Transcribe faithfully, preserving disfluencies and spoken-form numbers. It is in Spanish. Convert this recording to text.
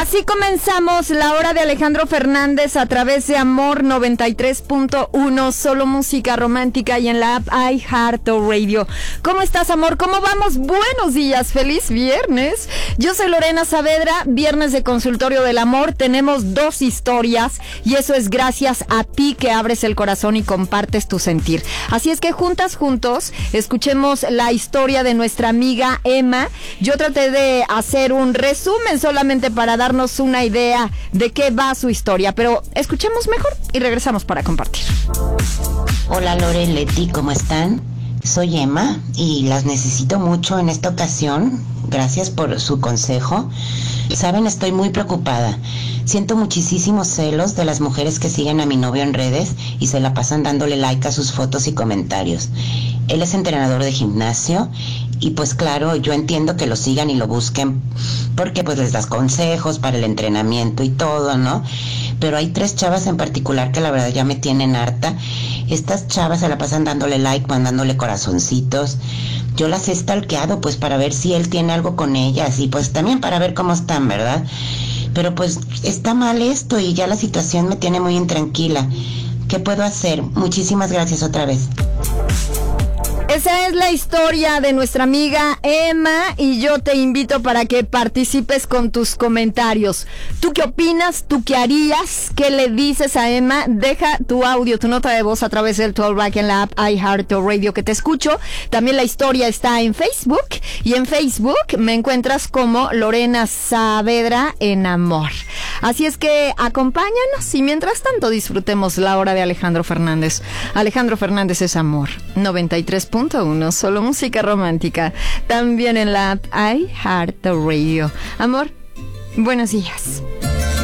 Así comenzamos la hora de Alejandro Fernández a través de Amor noventa y tres punto uno, solo música romántica, y en la app iHeartRadio. ¿Cómo estás, amor? ¿Cómo vamos? Buenos días, feliz viernes. Yo soy Lorena Saavedra, viernes de Consultorio del Amor. Tenemos dos historias y eso es gracias a ti que abres el corazón y compartes tu sentir. Así es que juntas, juntos, escuchemos la historia de nuestra amiga Emma. Yo traté de hacer un resumen solamente para darnos una idea de qué va su historia, pero escuchemos mejor y regresamos para compartir. Hola Lore, Leti, ¿cómo están? Soy Emma y las necesito mucho en esta ocasión. Gracias por su consejo. Saben, estoy muy preocupada. Siento muchísimos celos de las mujeres que siguen a mi novio en redes y se la pasan dándole like a sus fotos y comentarios. Él es entrenador de gimnasio y pues claro, yo entiendo que lo sigan y lo busquen porque pues les das consejos para el entrenamiento y todo, ¿no? Pero hay tres chavas en particular que la verdad ya me tienen harta. Estas chavas se la pasan dándole like, mandándole corazoncitos. Yo las he stalkeado pues para ver si él tiene algo con ellas y pues también para ver cómo están, ¿verdad? Pero pues está mal esto y ya la situación me tiene muy intranquila. ¿Qué puedo hacer? Muchísimas gracias otra vez. Esa es la historia de nuestra amiga Emma y yo te invito para que participes con tus comentarios. ¿Tú qué opinas? ¿Tú qué harías? ¿Qué le dices a Emma? Deja tu audio, tu nota de voz a través del Talkback en la app iHeartRadio que te escucho. También la historia está en Facebook y en Facebook me encuentras como Lorena Saavedra en Amor. Así es que acompáñanos y mientras tanto disfrutemos la hora de Alejandro Fernández. Alejandro Fernández es Amor noventa y tres punto uno, solo música romántica, también en la app iHeartRadio. Amor, buenos días.